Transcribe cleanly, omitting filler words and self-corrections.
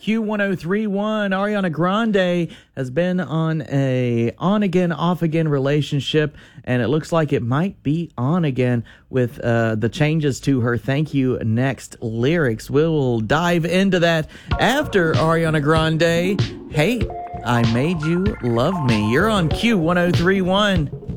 Q1031, Ariana Grande has been on a on-again, off-again relationship, and it looks like it might be on again with the changes to her Thank You Next lyrics. We'll dive into that after Ariana Grande. Hey, I Made You Love Me. You're on Q1031.